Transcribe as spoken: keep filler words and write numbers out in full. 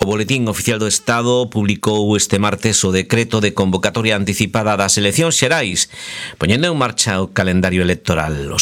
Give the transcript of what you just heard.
O Boletín Oficial do Estado publicou este martes o decreto de convocatoria anticipada das eleccións xerais, poñendo en marcha o calendario electoral. Os